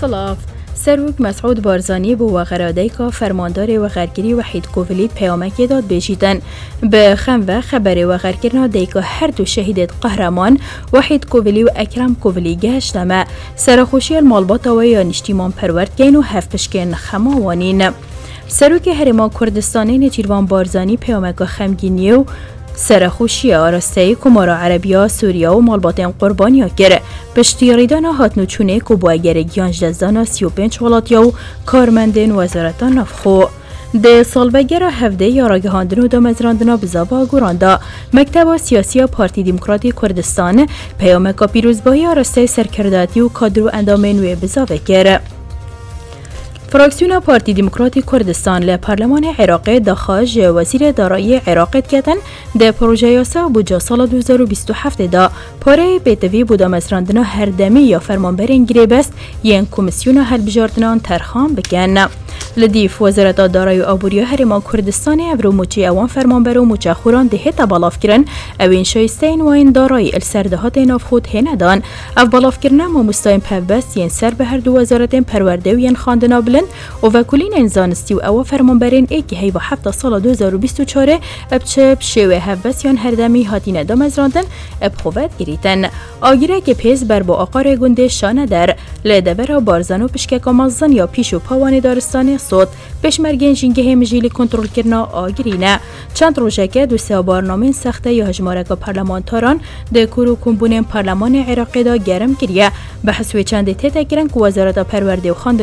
سلاف سروک مسعود بارزانی بو وغراده که فرماندار وغرگیری وحید کوفلی پیامکی داد بیجیدن به خم و خبر وغرگیرنا دیگه هر دو شهیدت قهرمان وحید کوفلی و اکرم کوفلی گشتمه سرخوشی المالبات و یا نشتیمان پرورد گین و هفپشکن خماوانین سروک هرما کردستانی نجیروان بارزانی پیامک خمگینی و سرخوشی آراسته کمارا عربیا سوریا و مالباتن قربانیا گره پشتیاریدان هاتنو چونه که با اگر گیانج دزدان 35 ولاتیا و کارمندین وزارتان نفخو ده سالبگر هفته یا راگهاندن و دامزراندنا بزاوا گوراندا مکتب سیاسی پارتی دموکراتی کردستان پیامک پیروزبایی آراسته سرکرداتی و کادر و اندام نوی بزاوه گره فراکسیون پارتی دموکراتی کردستان ل پارلمان عراق داخاج وزیر دارایی عراق کتن ده پروژه یاسا بودجه سال 2027 دا پاره بیتوی بودامزراندنا هر دمی یا فرمانبرین گریبست ین کمیسیون حل بجاردنان ترخان بکن لدیف وزارت دارایی و آبوریا هرما کردستان ابرو موچی اوان فرمانبر و موچه خوران ده تا بالاف کرن اوین شایستین و این دارایی السردهات ناف خود هندان او بالاف کرنه ما مستایم پبست ین سر به هر دو وزارتین پرورده و ین خاندنا بلن و وکولین انزانستی و او فرمانبرین ایکی هی و هفته سال 2024 ابچه شوه هفبسیان هردمی هاتین دامزراندن ابخوت گریتن آگیره که پیز بر با آقار گنده شانه در لدور بارزن و پشکک مازن یا پیش و پاوانی دارستان صوت پشمرگین جنگه مجیلی کنترل کرنا آگرینه چند روزه که دو سه برنامه سخته یا هجمارک پارلمانتاران دکور و کمبون پارلمان عراقی دا گرم کریه به حسب چند تیتا گرن که وزارت پرورده و خواندن